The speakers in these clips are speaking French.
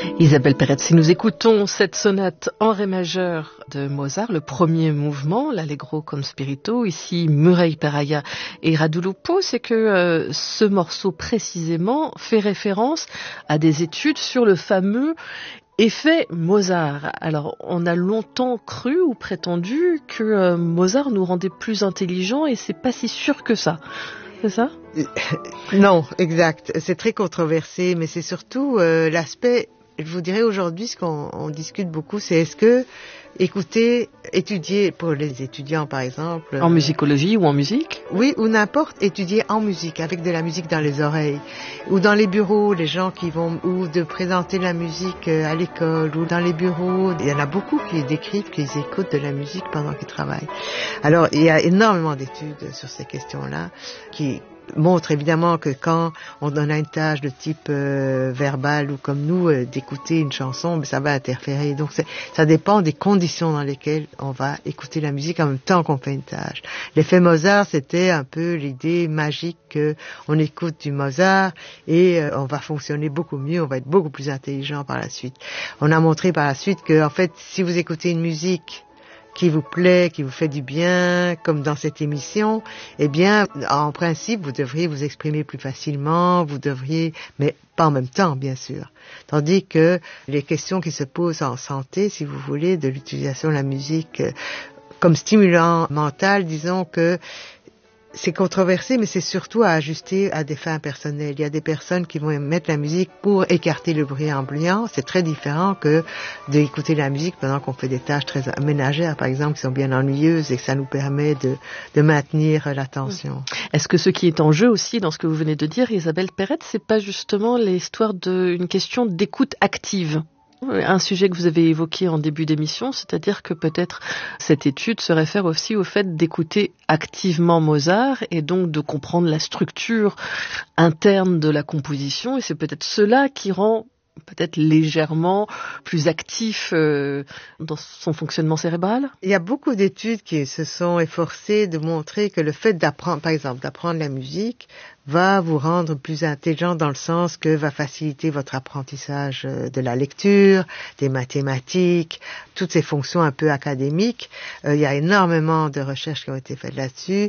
Isabelle Perret, si nous écoutons cette sonate en ré majeur de Mozart, le premier mouvement, l'Allegro con spirito, ici Murray Peraya et Radu Lupo, c'est que ce morceau précisément fait référence à des études sur le fameux effet Mozart. Alors, on a longtemps cru ou prétendu que Mozart nous rendait plus intelligents et c'est pas si sûr que ça. C'est ça ? Non, exact. C'est très controversé, mais c'est surtout l'aspect. Je vous dirais aujourd'hui, ce qu'on discute beaucoup, c'est est-ce que étudier pour les étudiants par exemple. En musicologie ou en musique ? Oui, ou n'importe, étudier en musique, avec de la musique dans les oreilles. Ou dans les bureaux, les gens qui vont, ou de présenter la musique à l'école, ou dans les bureaux. Il y en a beaucoup qui décrivent qu'ils écoutent de la musique pendant qu'ils travaillent. Alors, il y a énormément d'études sur ces questions-là qui montre évidemment que quand on a une tâche de type verbal ou comme nous, d'écouter une chanson, ça va interférer. Donc ça dépend des conditions dans lesquelles on va écouter la musique en même temps qu'on fait une tâche. L'effet Mozart, c'était un peu l'idée magique qu'on écoute du Mozart et on va fonctionner beaucoup mieux, on va être beaucoup plus intelligent par la suite. On a montré par la suite que en fait, si vous écoutez une musique qui vous plaît, qui vous fait du bien, comme dans cette émission, eh bien, en principe, vous devriez vous exprimer plus facilement, mais pas en même temps, bien sûr. Tandis que les questions qui se posent en santé, si vous voulez, de l'utilisation de la musique comme stimulant mental, disons que c'est controversé, mais c'est surtout à ajuster à des fins personnelles. Il y a des personnes qui vont mettre la musique pour écarter le bruit ambiant. C'est très différent que d'écouter la musique pendant qu'on fait des tâches très ménagères, par exemple, qui sont bien ennuyeuses et que ça nous permet de maintenir l'attention. Est-ce que ce qui est en jeu aussi dans ce que vous venez de dire, Isabelle Perret, c'est pas justement l'histoire d'une question d'écoute active ? Un sujet que vous avez évoqué en début d'émission, c'est-à-dire que peut-être cette étude se réfère aussi au fait d'écouter activement Mozart et donc de comprendre la structure interne de la composition, et c'est peut-être cela qui rend peut-être légèrement plus actif dans son fonctionnement cérébral. Il y a beaucoup d'études qui se sont efforcées de montrer que le fait d'apprendre, par exemple, d'apprendre la musique va vous rendre plus intelligent dans le sens que va faciliter votre apprentissage de la lecture, des mathématiques, toutes ces fonctions un peu académiques. Il y a énormément de recherches qui ont été faites là-dessus.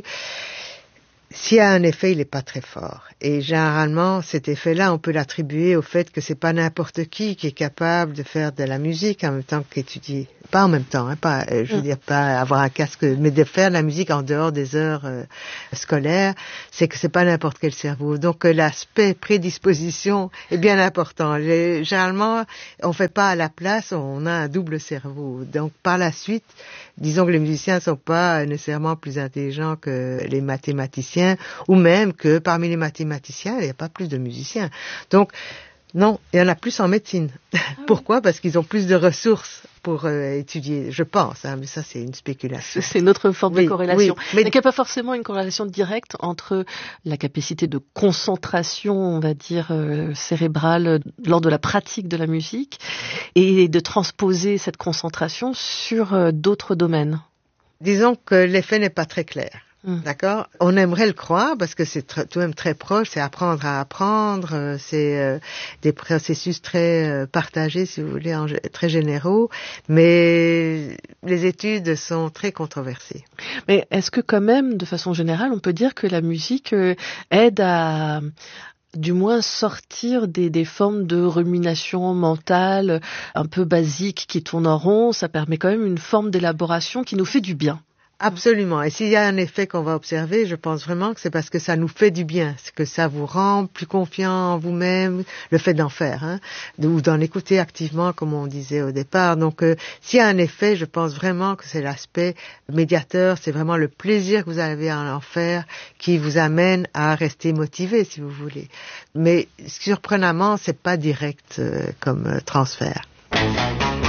S'il y a un effet, il n'est pas très fort. Et généralement, cet effet-là, on peut l'attribuer au fait que c'est pas n'importe qui est capable de faire de la musique en même temps qu'étudier. Pas en même temps, je veux dire pas avoir un casque, mais de faire de la musique en dehors des heures scolaires, c'est que c'est pas n'importe quel cerveau. Donc l'aspect prédisposition est bien important. Généralement, on fait pas à la place, on a un double cerveau. Donc par la suite, disons que les musiciens sont pas nécessairement plus intelligents que les mathématiciens, ou même que parmi les mathématiciens, il n'y a pas plus de musiciens. Donc, non, il y en a plus en médecine. Pourquoi ? Parce qu'ils ont plus de ressources pour étudier, je pense, mais ça c'est une spéculation. C'est une autre forme de corrélation. Oui, mais il n'y a pas forcément une corrélation directe entre la capacité de concentration, on va dire, cérébrale lors de la pratique de la musique et de transposer cette concentration sur d'autres domaines. Disons que l'effet n'est pas très clair. D'accord. On aimerait le croire parce que c'est tout de même très proche, c'est apprendre à apprendre, c'est des processus très partagés, si vous voulez, très généraux, mais les études sont très controversées. Mais est-ce que quand même, de façon générale, on peut dire que la musique aide à du moins sortir des formes de rumination mentale un peu basiques qui tournent en rond? Ça permet quand même une forme d'élaboration qui nous fait du bien. Absolument. Et s'il y a un effet qu'on va observer, je pense vraiment que c'est parce que ça nous fait du bien, c'est que ça vous rend plus confiant en vous-même, le fait d'en faire, ou d'en écouter activement, comme on disait au départ. Donc, s'il y a un effet, je pense vraiment que c'est l'aspect médiateur, c'est vraiment le plaisir que vous avez à en faire qui vous amène à rester motivé, si vous voulez. Mais surprenamment, c'est pas direct comme transfert.